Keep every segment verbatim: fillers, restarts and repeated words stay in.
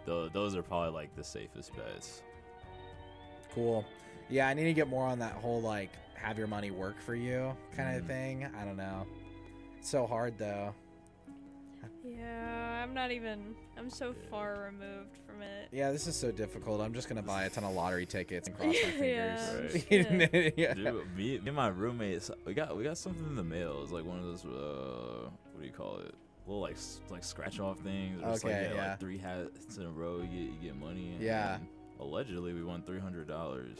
th- those are probably like the safest bets. Cool. Yeah, I need to get more on that whole like have your money work for you kind Mm. of thing. I don't know. It's so hard though. Yeah, I'm not even. I'm so far removed from it. Yeah, this is so difficult. I'm just gonna buy a ton of lottery tickets and cross my Yeah, fingers. shit. Yeah. Dude, me, me and my roommates, we got we got something in the mail. It's like one of those uh, what do you call it? Little like s- like scratch off things. Or it's like, Okay, yeah, yeah. like three hats in a row, you get, you get money. And, Yeah. and allegedly, we won three hundred dollars.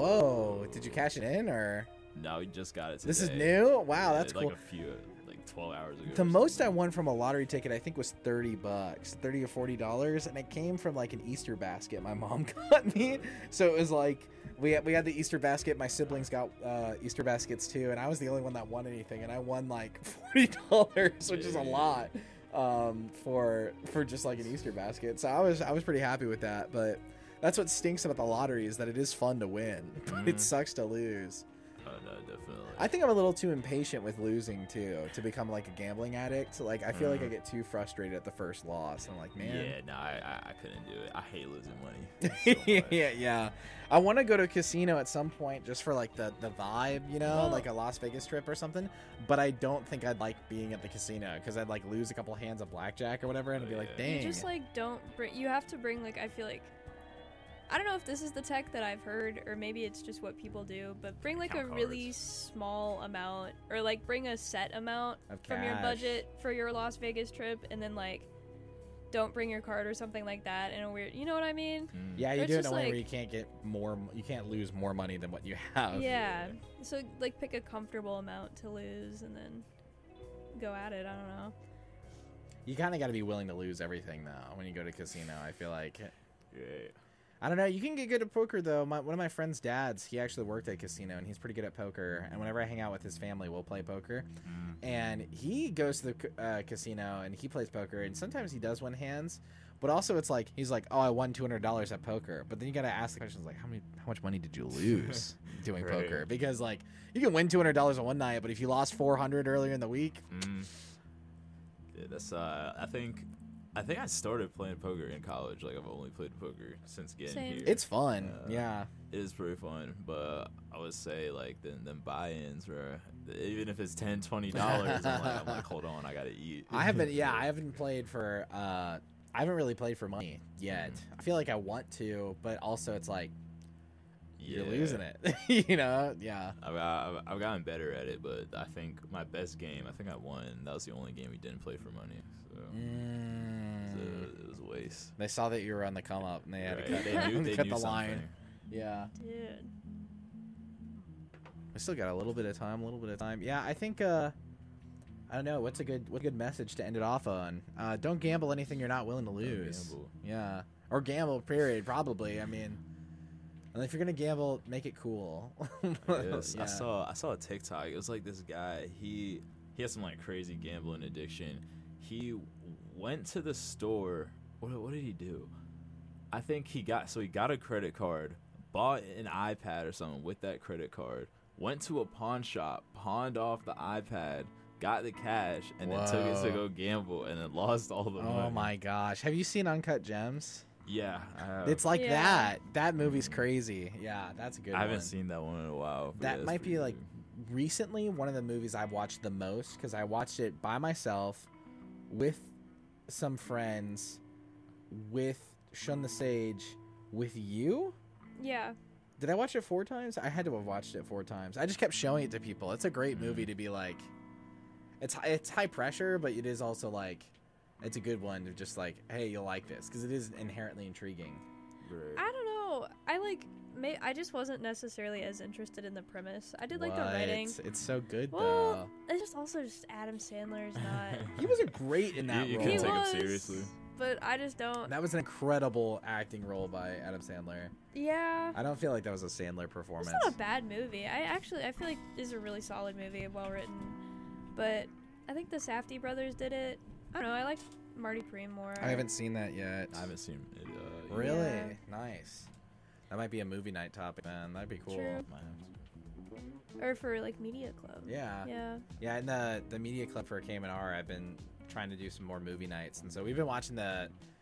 Whoa! Did you cash it in or? No, we just got it today. This is new. Wow, Yeah, that's like cool. a few, like twelve hours ago. The or most I something. won from a lottery ticket, I think, was thirty bucks, thirty or forty dollars, and it came from like an Easter basket my mom got me. So it was like we had, we had the Easter basket. My siblings got uh, Easter baskets too, and I was the only one that won anything, and I won like forty dollars, which is a lot um, for for just like an Easter basket. So I was I was pretty happy with that. But that's what stinks about the lottery is that it is fun to win, but it Mhm. sucks to lose. Oh, no, definitely. I think I'm a little too impatient with losing too to become like a gambling addict. Like I feel like I Mm. get too frustrated at the first loss. I'm like, man. Yeah, no, I, I I couldn't do it. I hate losing money. so much. yeah, yeah. I want to go to a casino at some point just for like the the vibe, you know, Well- like a Las Vegas trip or something. But I don't think I'd like being at the casino because I'd like lose a couple hands of blackjack or whatever, and I'd be like, Yeah. You dang. just like don't bring. You have to bring like I feel like. I don't know if this is the tech that I've heard, or maybe it's just what people do. But bring like a Count really cards. small amount, or like bring a set amount Of from your cash. budget for your Las Vegas trip, and then like don't bring your card or something like that in a weird. You know what I mean? Mm. Yeah, you It's do it in just a way where like- you can't get more. You can't lose more money than what you have. Yeah. So like pick a comfortable amount to lose, and then go at it. I don't know. You kind of got to be willing to lose everything though when you go to casino. I feel like. Yeah. I don't know. You can get good at poker though. My, one of my friend's dads, he actually worked at a casino, and he's pretty good at poker. And whenever I hang out with his family, we'll play poker. Mm. And he goes to the ca- uh, casino and he plays poker. And sometimes he does win hands, but also it's like he's like, "Oh, I won two hundred dollars at poker." But then you gotta ask the questions like, "How many? How much money did you lose doing Right. poker?" Because like you can win two hundred dollars on one night, but if you lost four hundred earlier in the week, Mm. Yeah, that's uh. I think, I think I started playing poker in college. Like I've only played poker since getting Same. here. it's fun. Uh, yeah. It is pretty fun, but I would say like then then buy-ins where even if it's ten, twenty dollars, I'm like, I'm like, hold on, I gotta eat. I haven't. Yeah, I haven't played for. uh I haven't really played for money yet. Mhm. I feel like I want to, but also it's like you're Yeah. losing it. you know? Yeah. I've, I've, I've gotten better at it, but I think my best game, I think I won. That was the only game we didn't play for money, so, Mm. so it was a waste. They saw that you were on the come up, and they had Right. to cut, They knew, they cut knew the line. something. Yeah. Dude. We still got a little bit of time. A little bit of time. Yeah, I think. uh I don't know. What's a good what a good message to end it off on? Uh, don't gamble anything you're not willing to Don't lose. gamble. Yeah. Or gamble. Period. Probably. I mean. And if you're gonna gamble, make it cool. Yes, Yeah. I saw I saw a TikTok. It was like this guy. He he has some like crazy gambling addiction. He went to the store. What what did he do? I think he got so he got a credit card, bought an iPad or something with that credit card. Went to a pawn shop, pawned off the iPad, got the cash, and then took it to Whoa. go gamble, and then lost all the money. Oh my gosh. Have you seen Uncut Gems? Yeah, I have. It's like Yeah. that. That movie's crazy. Yeah, that's a good I haven't one. seen that one in a while. but That yeah, it's might be pretty like good. recently one of the movies I've watched the most because I watched it by myself with some friends, with Shun the Sage, with you. Yeah. Did I watch it four times? I had to have watched it four times. I just kept showing it to people. It's a great movie Mm. to be like. It's hi- it's high pressure, but it is also like, it's a good one to just like, hey, you'll like this because it is inherently intriguing. Right. I don't know. I like. May, I just wasn't necessarily as interested in the premise. I did like the What? writing. It's so good Well, though. it's just also just Adam Sandler's not. He was a great in that You- you role. can he take him was, seriously. but I just don't. That was an incredible acting role by Adam Sandler. Yeah. I don't feel like that was a Sandler It's performance. not a bad movie. I actually I feel like this is a really solid movie, well written. But I think the Safdie brothers did it. I don't know. I like Marty Preem more. I haven't seen that yet. I haven't seen it. Uh, Really? Yeah. Nice. That might be a movie night topic, man. That'd be cool. True. might have to- Or for like Media Club. Yeah. Yeah. Yeah, in the the media club for Cayman R, I've been trying to do some more movie nights, and so we've been watching the